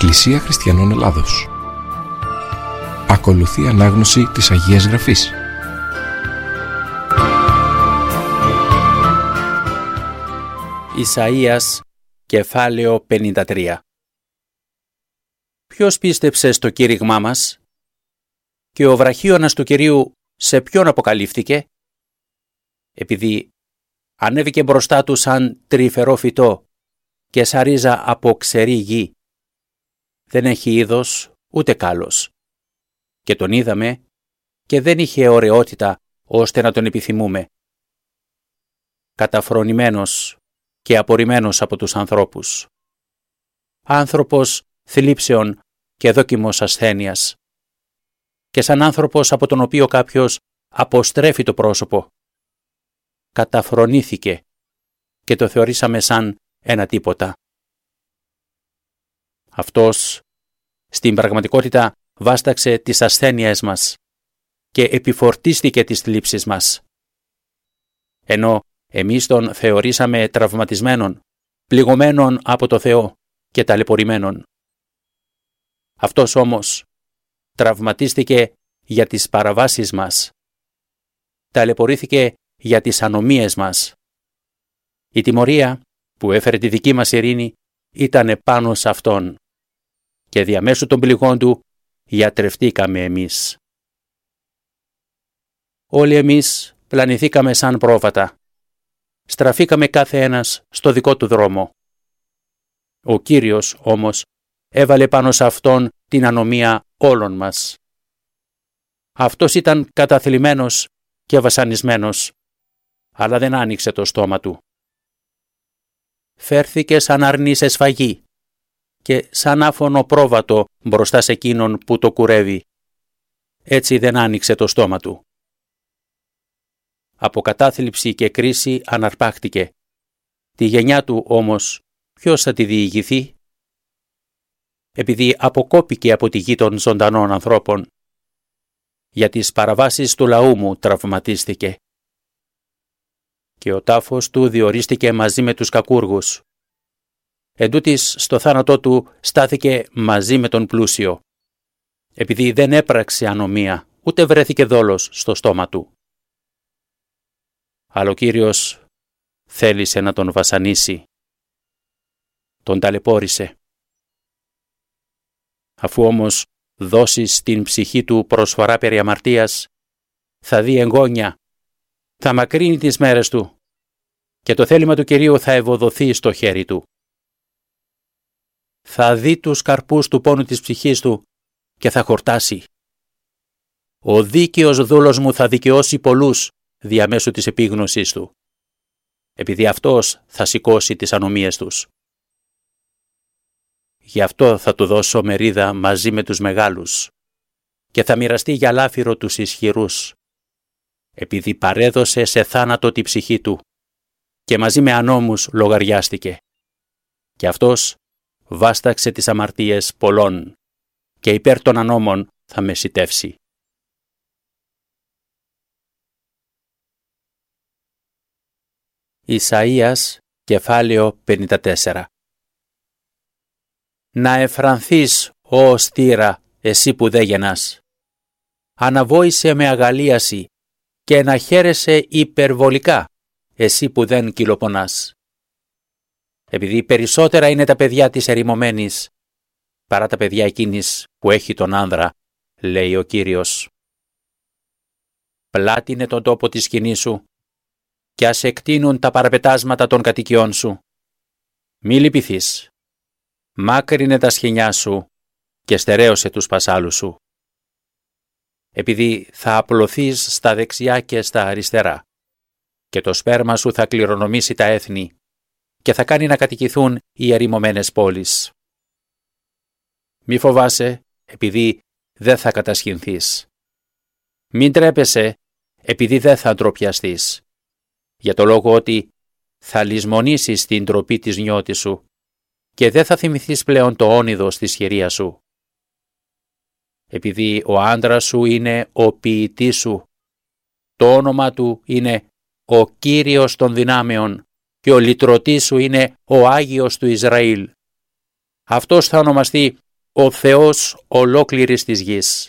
Εκκλησία Χριστιανών Ελλάδος. Ακολουθεί ανάγνωση της Αγίας Γραφής. Ισαΐας, κεφάλαιο 53. Ποιος πίστεψε στο κήρυγμά μας? Και ο βραχίωνας του Κυρίου σε ποιον αποκαλύφθηκε? Επειδή ανέβηκε μπροστά του σαν τρυφερό φυτό και σαν ρίζα από ξερή γη. Δεν έχει είδος ούτε κάλος. Και τον είδαμε και δεν είχε ωραιότητα ώστε να τον επιθυμούμε. Καταφρονημένος και απορριμμένος από τους ανθρώπους. Άνθρωπος θλίψεων και δόκιμος ασθένειας. Και σαν άνθρωπος από τον οποίο κάποιος αποστρέφει το πρόσωπο. Καταφρονήθηκε και το θεωρήσαμε σαν ένα τίποτα. Αυτός στην πραγματικότητα βάσταξε τις ασθένειές μας και επιφορτίστηκε τις θλίψεις μας. Ενώ εμείς τον θεωρήσαμε τραυματισμένον, πληγωμένον από το Θεό και ταλαιπωρημένον. Αυτός όμως τραυματίστηκε για τις παραβάσεις μας. Ταλαιπωρήθηκε για τις ανομίες μας. Η τιμωρία που έφερε τη δική μας ειρήνη ήταν πάνω σε Αυτόν και διαμέσου των πληγών Του γιατρευτήκαμε εμείς. Όλοι εμείς πλανηθήκαμε σαν πρόβατα. Στραφήκαμε κάθε ένας στο δικό του δρόμο. Ο Κύριος όμως έβαλε πάνω σε Αυτόν την ανομία όλων μας. Αυτός ήταν καταθλιμμένος και βασανισμένος, αλλά δεν άνοιξε το στόμα Του. Φέρθηκε σαν αρνή σε σφαγή και σαν άφωνο πρόβατο μπροστά σε εκείνον που το κουρεύει. Έτσι δεν άνοιξε το στόμα Του. Από κατάθλιψη και κρίση αναρπάχτηκε. Τη γενιά Του όμως ποιος θα τη διηγηθεί? Επειδή αποκόπηκε από τη γη των ζωντανών ανθρώπων. Για τις παραβάσεις του λαού μου τραυματίστηκε. Και ο τάφος Του διορίστηκε μαζί με τους κακούργους. Εντούτοις στο θάνατό Του στάθηκε μαζί με τον πλούσιο. Επειδή δεν έπραξε ανομία, ούτε βρέθηκε δόλος στο στόμα Του. Αλλά ο Κύριος θέλησε να τον βασανίσει. Τον ταλαιπώρησε. Αφού όμως δώσει στην ψυχή Του προσφορά περί αμαρτίας, θα δει εγγόνια, θα μακρύνει τις μέρες Του και το θέλημα του Κυρίου θα ευωδοθεί στο χέρι Του. Θα δει τους καρπούς του πόνου της ψυχής Του και θα χορτάσει. Ο δίκαιος δούλος μου θα δικαιώσει πολλούς διαμέσου της επίγνωσης Του, επειδή Αυτός θα σηκώσει τις ανομίες τους. Γι' αυτό θα Του δώσω μερίδα μαζί με τους μεγάλους και θα μοιραστεί για λάφυρο τους ισχυρούς, επειδή παρέδωσε σε θάνατο τη ψυχή Του και μαζί με ανώμους λογαριάστηκε. Και Αυτός βάσταξε τις αμαρτίες πολλών και υπέρ των ανώμων θα μεσιτεύσει. Ισαΐας, κεφάλαιο 54. Να εφρανθείς, ω στήρα, εσύ που δε γεννάς. Αναβόησε με αγαλίαση και να χαίρεσαι υπερβολικά, εσύ που δεν κυλοπονάς. Επειδή περισσότερα είναι τα παιδιά της ερημωμένης, παρά τα παιδιά εκείνης που έχει τον άνδρα, λέει ο Κύριος. Πλάτινε τον τόπο της σκηνής σου και ας εκτείνουν τα παραπετάσματα των κατοικιών σου. Μη λυπηθείς. Μάκρυνε τα σχοινιά σου και στερέωσε τους πασάλους σου. Επειδή θα απλωθείς στα δεξιά και στα αριστερά και το σπέρμα σου θα κληρονομήσει τα έθνη και θα κάνει να κατοικηθούν οι ερημωμένες πόλεις. Μη φοβάσαι, επειδή δεν θα κατασχυνθείς. Μην τρέπεσαι, επειδή δεν θα ντροπιαστείς, για το λόγο ότι θα λησμονήσεις την ντροπή της νιώτης σου και δεν θα θυμηθείς πλέον το όνειδος της χειρίας σου. Επειδή ο άντρας σου είναι ο ποιητής σου, το όνομα του είναι ο Κύριος των δυνάμεων και ο λυτρωτής σου είναι ο Άγιος του Ισραήλ. Αυτός θα ονομαστεί ο Θεός ολόκληρης της γης.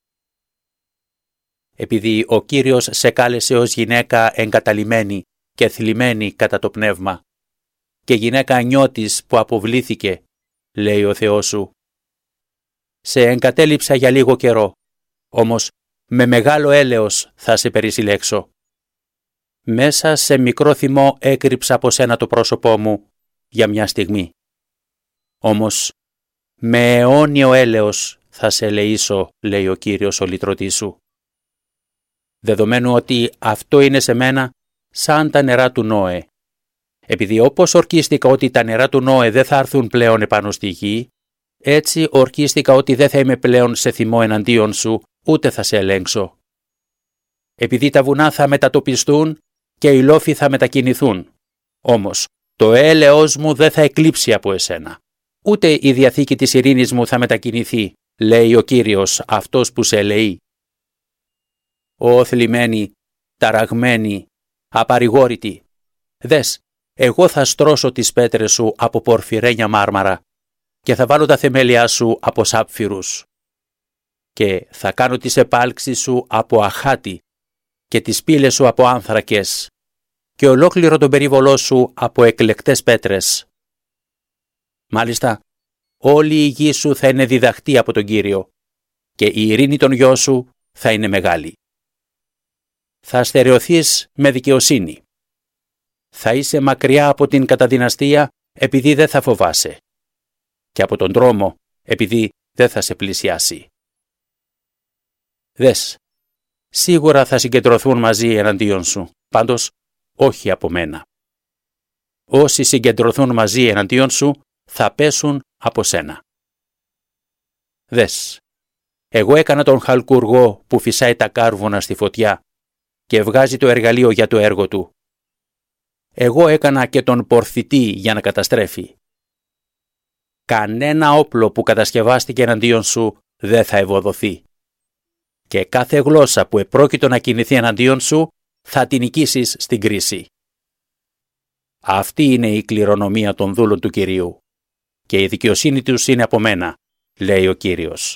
Επειδή ο Κύριος σε κάλεσε ως γυναίκα εγκαταλειμμένη και θλιμμένη κατά το πνεύμα και γυναίκα νιώτης που αποβλήθηκε, λέει ο Θεός σου. Σε εγκατέλειψα για λίγο καιρό, όμως με μεγάλο έλεος θα σε περισυλλέξω. Μέσα σε μικρό θυμό έκρυψα από σένα το πρόσωπό μου για μια στιγμή. Όμως με αιώνιο έλεος θα σε ελεήσω, λέει ο Κύριος ο λυτρωτής σου. Δεδομένου ότι αυτό είναι σε μένα σαν τα νερά του Νόε. Επειδή όπως ορκίστηκα ότι τα νερά του Νόε δεν θα έρθουν πλέον επάνω στη γη, έτσι ορκίστηκα ότι δεν θα είμαι πλέον σε θυμό εναντίον σου, ούτε θα σε ελέγξω. Επειδή τα βουνά θα μετατοπιστούν και οι λόφοι θα μετακινηθούν. Όμως το έλεος μου δεν θα εκλείψει από εσένα. Ούτε η διαθήκη της ειρήνης μου θα μετακινηθεί, λέει ο Κύριος, αυτός που σε ελεεί. Ω θλιμμένη, ταραγμένη, απαρηγόρητη, δες, εγώ θα στρώσω τις πέτρες σου από πορφυρένια μάρμαρα και θα βάλω τα θεμέλια σου από σάπφυρους και θα κάνω τις επάλξεις σου από αχάτι και τις πύλες σου από άνθρακες και ολόκληρο τον περίβολό σου από εκλεκτές πέτρες. Μάλιστα, όλη η γη σου θα είναι διδαχτή από τον Κύριο και η ειρήνη των γιος σου θα είναι μεγάλη. Θα στερεωθείς με δικαιοσύνη. Θα είσαι μακριά από την καταδυναστία επειδή δεν θα φοβάσαι και από τον τρόμο επειδή δεν θα σε πλησιάσει. Δες, σίγουρα θα συγκεντρωθούν μαζί εναντίον σου, πάντως όχι από μένα. Όσοι συγκεντρωθούν μαζί εναντίον σου θα πέσουν από σένα. Δες, εγώ έκανα τον χαλκουργό που φυσάει τα κάρβουνα στη φωτιά και βγάζει το εργαλείο για το έργο του. Εγώ έκανα και τον πορθητή για να καταστρέφει. Κανένα όπλο που κατασκευάστηκε εναντίον σου δεν θα ευωδοθεί. Και κάθε γλώσσα που επρόκειτο να κινηθεί εναντίον σου θα την νικήσεις στην κρίση. Αυτή είναι η κληρονομία των δούλων του Κυρίου και η δικαιοσύνη τους είναι από μένα, λέει ο Κύριος.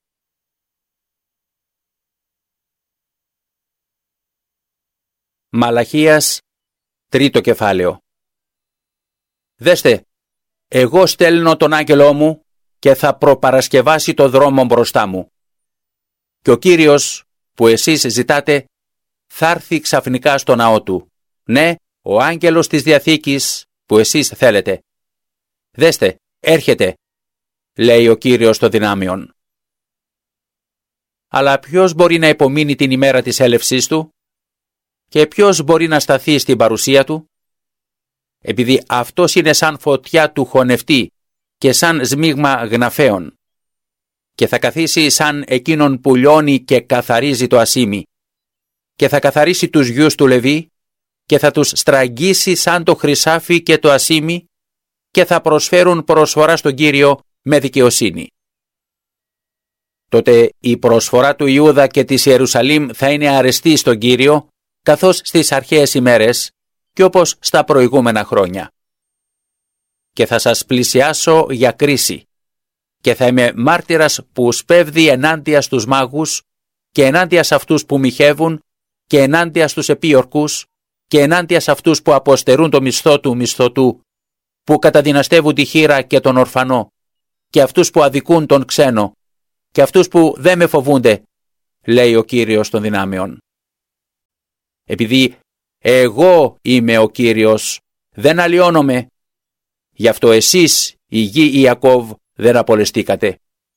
Μαλαχίας, 3ο κεφάλαιο. Δέστε, εγώ στέλνω τον άγγελό μου και θα προπαρασκευάσει το δρόμο μπροστά μου. Και ο Κύριος που εσείς ζητάτε θα έρθει ξαφνικά στο ναό του. Ναι, ο άγγελος της Διαθήκης που εσείς θέλετε. Δέστε, έρχεται, λέει ο Κύριος των δυνάμεων. Αλλά ποιος μπορεί να υπομείνει την ημέρα της έλευσής του? Και ποιος μπορεί να σταθεί στην παρουσία του? Επειδή αυτός είναι σαν φωτιά του χωνευτή και σαν σμίγμα γναφέων. Και θα καθίσει σαν εκείνον που λιώνει και καθαρίζει το ασίμι. Και θα καθαρίσει τους γιους του Λεβί και θα τους στραγγίσει σαν το χρυσάφι και το ασίμι και θα προσφέρουν προσφορά στον Κύριο με δικαιοσύνη. Τότε η προσφορά του Ιούδα και της Ιερουσαλήμ θα είναι αρεστή στον Κύριο καθώς στις αρχαίες ημέρες και όπως στα προηγούμενα χρόνια. Και θα σας πλησιάσω για κρίση και θα είμαι μάρτυρας που σπέβδει ενάντια στους μάγους και ενάντια σε αυτούς που μοιχεύουν και ενάντια στους επίορκους και ενάντια σε αυτούς που αποστερούν το μισθό του μισθωτού, που καταδυναστεύουν τη χήρα και τον ορφανό και αυτούς που αδικούν τον ξένο και αυτούς που δεν με φοβούνται, λέει ο Κύριος των δυνάμεων. Επειδή εγώ είμαι ο Κύριος, δεν αλλοιώνομαι. Γι' αυτό εσείς, η γη Ιακώβ, δεν απολεστήκατε.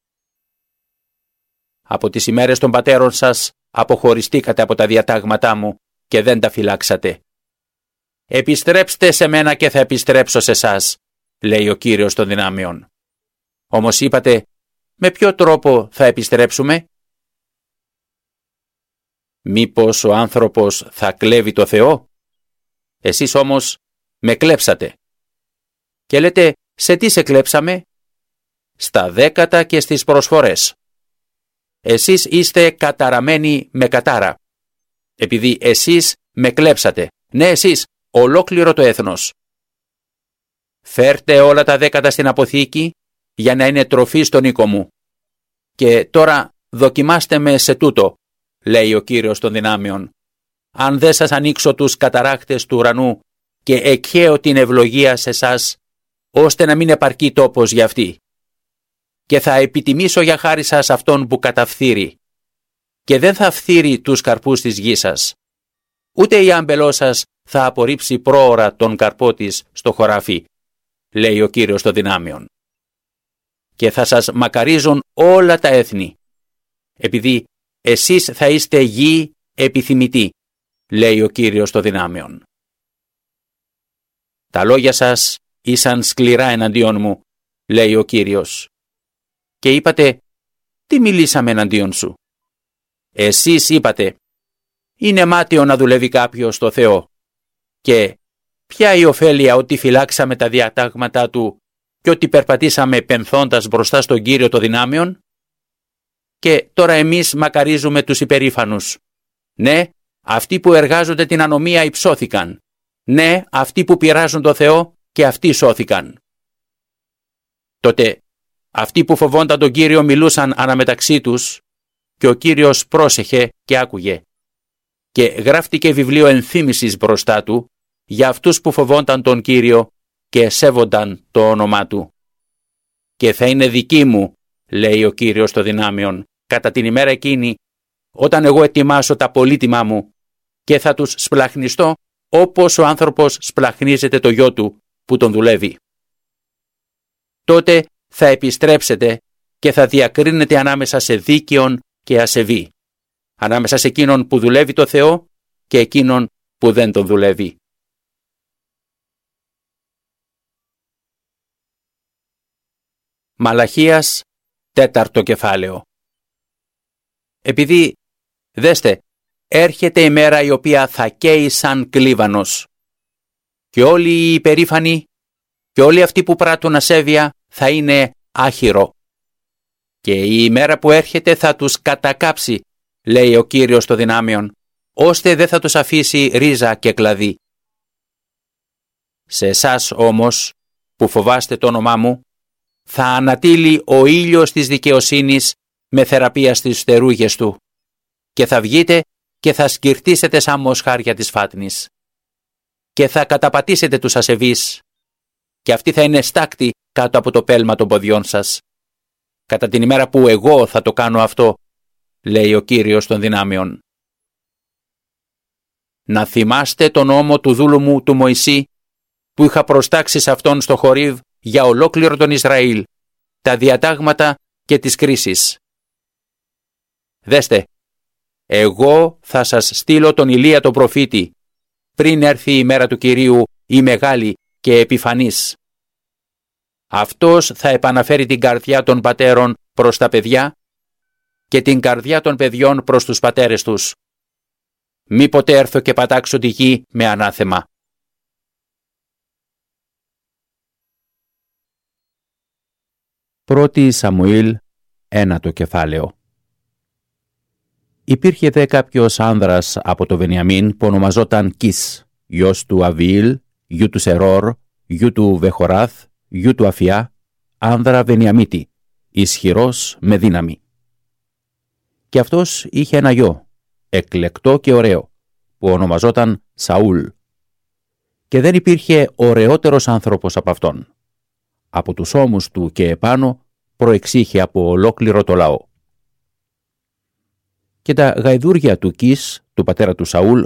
Από τις ημέρες των πατέρων σας αποχωριστήκατε από τα διατάγματά μου και δεν τα φυλάξατε. Επιστρέψτε σε μένα και θα επιστρέψω σε εσάς, λέει ο Κύριος των δυνάμεων. Όμως είπατε, με ποιο τρόπο θα επιστρέψουμε? Μήπως ο άνθρωπος θα κλέβει το Θεό? Εσείς όμως με κλέψατε. Και λέτε, σε τι σε κλέψαμε? Στα δέκατα και στις προσφορές. Εσείς είστε καταραμένοι με κατάρα. Επειδή εσείς με κλέψατε. Ναι, εσείς, ολόκληρο το έθνος. Φέρτε όλα τα δέκατα στην αποθήκη για να είναι τροφή στον οίκο μου. Και τώρα δοκιμάστε με σε τούτο, λέει ο Κύριος των δυνάμεων. Αν δεν σας ανοίξω τους καταράκτες του ουρανού και εκχέω την ευλογία σε εσάς, ώστε να μην επαρκεί τόπος για αυτή. Και θα επιτιμήσω για χάρη σας αυτόν που καταφθείρει. Και δεν θα φθείρει τους καρπούς της γης σας. Ούτε η άμπελός σας θα απορρίψει πρόωρα τον καρπό της στο χωράφι, λέει ο Κύριος των δυνάμεων. Και θα σας μακαρίζουν όλα τα έθνη, επειδή εσείς θα είστε γη επιθυμητοί, λέει ο Κύριος των δυνάμεων. Τα λόγια σας ήσαν σκληρά εναντίον μου, λέει ο Κύριος. Και είπατε, τι μιλήσαμε εναντίον σου? Εσείς είπατε, είναι μάταιο να δουλεύει κάποιος στο Θεό. Και ποια η ωφέλεια ότι φυλάξαμε τα διατάγματα του και ότι περπατήσαμε πενθώντας μπροστά στον Κύριο των δυνάμεων? Και τώρα εμείς μακαρίζουμε τους υπερήφανους. Ναι, αυτοί που εργάζονται την ανομία υψώθηκαν. Ναι, αυτοί που πειράζουν το Θεό και αυτοί σώθηκαν. Τότε αυτοί που φοβόνταν τον Κύριο μιλούσαν αναμεταξύ τους και ο Κύριος πρόσεχε και άκουγε. Και γράφτηκε βιβλίο ενθύμησης μπροστά του για αυτούς που φοβόνταν τον Κύριο και σέβονταν το όνομά του. Και θα είναι δική μου, λέει ο Κύριος των δυνάμεων, κατά την ημέρα εκείνη, όταν εγώ ετοιμάσω τα πολύτιμά μου και θα τους σπλαχνιστώ όπως ο άνθρωπος σπλαχνίζεται το γιο του που τον δουλεύει. Τότε θα επιστρέψετε και θα διακρίνετε ανάμεσα σε δίκαιον και ασεβή, ανάμεσα σε εκείνον που δουλεύει το Θεό και εκείνον που δεν τον δουλεύει. Μαλαχίας, 4ο κεφάλαιο. Επειδή, δέστε, έρχεται η μέρα η οποία θα καίει σαν κλίβανος και όλοι οι υπερήφανοι και όλοι αυτοί που πράττουν ασέβεια θα είναι άχυρο. Και η ημέρα που έρχεται θα τους κατακάψει, λέει ο Κύριος των δυνάμεων, ώστε δεν θα τους αφήσει ρίζα και κλαδί. Σε εσάς όμως, που φοβάστε το όνομά μου, θα ανατείλει ο ήλιος της δικαιοσύνης με θεραπεία στις φτερούγες του και θα βγείτε και θα σκυρτήσετε σαν μοσχάρια της φάτνης και θα καταπατήσετε τους ασεβείς και αυτοί θα είναι στάκτοι κάτω από το πέλμα των ποδιών σας. Κατά την ημέρα που εγώ θα το κάνω αυτό, λέει ο Κύριος των δυνάμεων. Να θυμάστε τον νόμο του δούλου μου του Μωυσή που είχα προστάξει σε αυτόν στο Χορίβ για ολόκληρο τον Ισραήλ, τα διατάγματα και τις κρίσεις. Δέστε, εγώ θα σας στείλω τον Ηλία τον προφήτη, πριν έρθει η μέρα του Κυρίου η μεγάλη και επιφανής. Αυτός θα επαναφέρει την καρδιά των πατέρων προς τα παιδιά και την καρδιά των παιδιών προς τους πατέρες τους. Μη ποτέ έρθω και πατάξω τη γη με ανάθεμα. Πρώτη Σαμουήλ, 1ο κεφάλαιο. Υπήρχε δε κάποιος άνδρας από το Βενιαμίν που ονομαζόταν Κις, γιος του Αβιήλ, γιου του Σερόρ, γιου του Βεχοράθ, γιου του Αφιά, άνδρα Βενιαμίτη, ισχυρός με δύναμη. Και αυτός είχε ένα γιο, εκλεκτό και ωραίο, που ονομαζόταν Σαούλ. Και δεν υπήρχε ωραιότερος άνθρωπος από αυτόν. Από τους ώμους του και επάνω προεξήχε από ολόκληρο το λαό. Και τα γαϊδούρια του Κις, του πατέρα του Σαούλ,